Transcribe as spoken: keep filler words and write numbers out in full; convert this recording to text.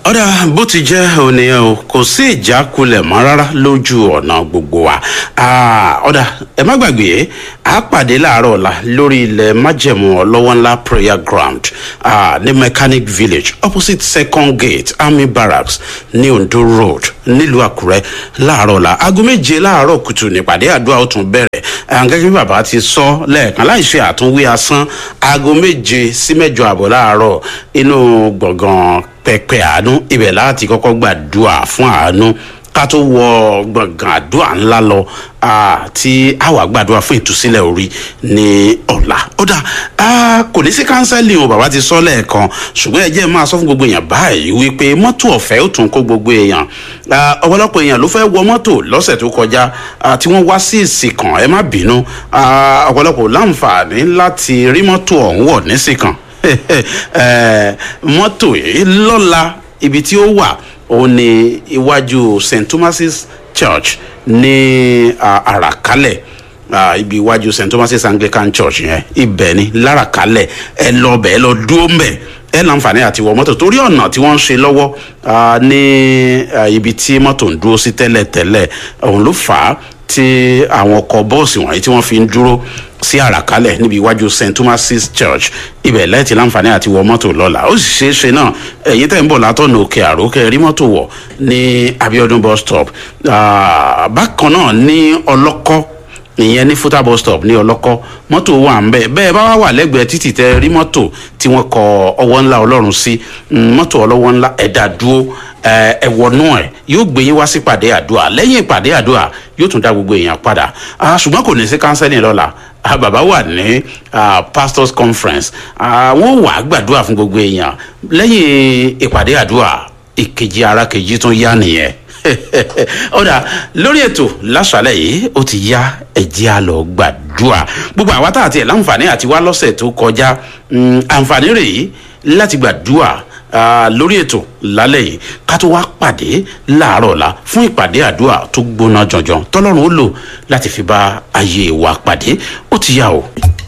ọ̀dà bó ti jẹ́ ònìyàn o kò sí ìjákulẹ̀ mọ́ rárá lójú ọ̀nà gbogbo wa ọ̀dà ẹ má gbàgbé a pàdé láàárọ̀ ọ̀la lórí ilẹ̀ májẹ̀mú ọlọ́wọ́ ńlá prayer ground ní mechanic village opposite second gate army barracks ní Ondo road nílùú Àkúrẹ́ láàárọ̀ ọ̀la aago méje láàárọ̀ kùtù nípàdé àdúrà ó tún bẹ̀rẹ̀ gẹ́gẹ́ bí bàbá ti sọ lẹ́ẹ̀kan láì ṣe àtúnwí asán aago méje sí mẹ́jọ àbọ̀ láàárọ̀ inú gbọ̀ngàn pẹpẹ àánú ibẹ̀ láti kọ́kọ́ gbàdúrà fún àánú ká tó wọ gbọ̀ngàn àdúrà ńlá lọ tí a wà gbàdúrà fún ìtúsílẹ̀ orí ní ọ̀la. ó dà kò ní sí kánsẹ́lì o bàbá ti sọ lẹ́ẹ̀kan ṣùgbọ́n ẹ jẹ́ máa sọ fún gbogbo èèyàn báyìí wípé mọ́tò ọ̀fẹ́ ó tún kó gbogbo èèyàn ọ̀pọ̀lọpọ̀ èèyàn ló fẹ́ wọ mọ́tò lọ́sẹ̀ tó kọjá tí wọ́n wá sí ìsìnkàn ẹ má bínú ọ̀pọ̀lọpọ̀ láǹfààní láti rí mọ́tò ọ̀hún wọ̀ nísìnkàn mọ́tò yìí lọ́la ibi tí ó wà òun ni iwájú Saint Thomas's Church ní àràkálẹ̀ ibi iwájú Saint Thomas's Anglican Church yẹn ibẹ̀ ni láràkálẹ̀ ẹ lọ bẹ̀ ẹ lọ dúró mbẹ̀ ẹ láǹfààní àti wọ mọ́tò torí ọ̀nà tí wọ́n ń ṣe lọ́wọ́ ní ibi tí mọ́tò ń dúró sí tẹ́lẹ̀tẹ́lẹ̀ òun ló fà á tí àwọn ọkọ̀ bọ́ọ̀sì wọ̀nyí tí wọ́n fi ń dúró sí àràkálẹ̀ níbi iwájú Saint Thomas's Church ibẹ̀ lẹ́ẹ̀tì láǹfààní àti wọ mọ́tò lọ́la ó sì ṣeé ṣe náà ẹ̀yin tẹ̀ ń bọ̀ látọ̀nà òkè àrò kẹ́ rí mọ́tò wọ̀ ní Abiodun bus stop bákan náà ní ọlọ́kọ́ ìyẹn ní Futa bus stop ní ọlọ́kọ́ mọ́tò wà ń bẹ̀ bẹ́ẹ̀ bá wà wà lẹ́gbẹ̀ẹ́ títì tẹ́ rí mọ́tò tí wọ́n kọ ọwọ́ ńlá Ọlọ́run sí mọ́tò ọlọ́wọ́ ńlá ẹ̀dá dúró ẹ̀wọ̀nú ẹ̀ yóò gbé yín wá sí ìpàdé àdúrà lẹ́yìn ìpàdé àdúrà yóò tún dá gbogbo èèyàn padà ṣùgbọ́n kò ní sí kánsẹ́lì lọ́la bàbá wà ní pastors conference wọ́n wà gbàdúrà fún gbogbo èèyàn lẹ́yìn ìpàdé àdúrà ìkejì ara kejì tún yá nìyẹn ọ̀dà lórí ètò láṣàlẹ̀ yìí ó ti yá ẹ̀jẹ̀ á lọ gbàdúrà gbogbo àwa tá àti ẹ̀ láǹfààní àti wá lọ́sẹ̀ tó kọjá àǹfààní rèé láti gbàdúrà lórí ètò lálẹ́ yìí ká tó wá pàdé láàárọ̀ ọ̀la fún ìpàdé àdúrà tó gbóná jọjọ tọ́lọ́run ó lò láti fi bá ayé wa pàdé ó ti yá o.